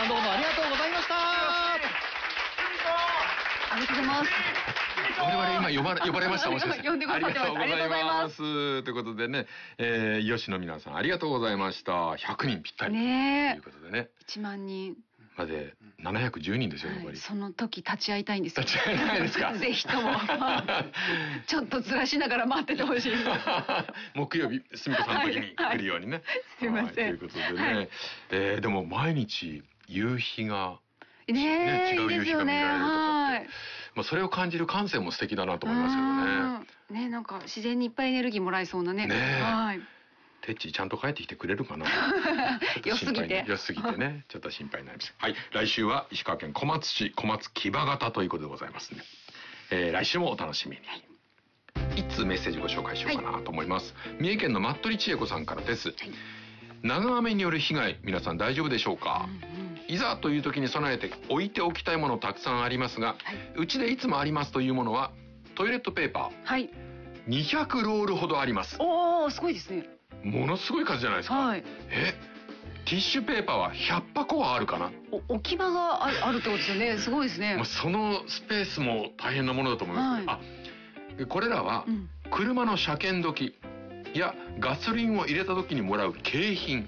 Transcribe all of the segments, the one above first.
さんどうもありがとうございました。 ありがとうございます。 我々今呼ばれました。もしかして呼んでくださってます。 ありがとうございます。ということでね、吉野皆さんありがとうございました。100人ぴったりということでね。 1万人まで710人ですよ、残り。 その時立ち会いたいんですよ。 立ち会いないですか。 ぜひともちょっとずらしながら待っててほしい。 木曜日すみこさんの時に来るようにね。 すいません。 ということでね、でも毎日夕日が違う夕日が見られるとかって、 まあそれを感じる感性も素敵だなと思いますけどね。 なんか自然にいっぱいエネルギーもらえそうなね。はい。 てっちちゃんと帰ってきてくれるかな。 良すぎてね、ちょっと心配になります。はい、来週は石川県小松市小松木場潟ということでございますね。来週もお楽しみに。一通メッセージご紹介しようかなと思います。三重県の服部千恵子さんからです。長雨による被害、皆さん大丈夫でしょうか。いざという時に備えて置いておきたいものたくさんありますが、うちでいつもありますというものはトイレットペーパー、200ロールほどあります。 おー、すごいですね。 ものすごい数じゃないですか。ティッシュペーパーは100箱はあるかな。 置き場があるってことですよね。すごいですね。 そのスペースも大変なものだと思いますけど、これらは車の車検時やガソリンを入れた時にもらう景品。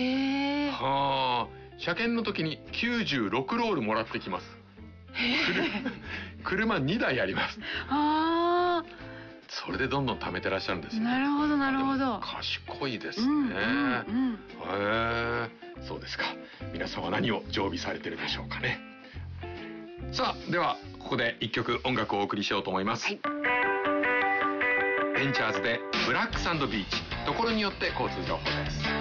車検の時に96ロールもらってきます。車2台あります。それでどんどん貯めてらっしゃるんですよ。 なるほどなるほど。 賢いですね。そうですか。皆さんは何を常備されてるでしょうかね。さあ、ではここで一曲音楽をお送りしようと思います。ベンチャーズでブラックサンドビーチ。ところによって交通情報です。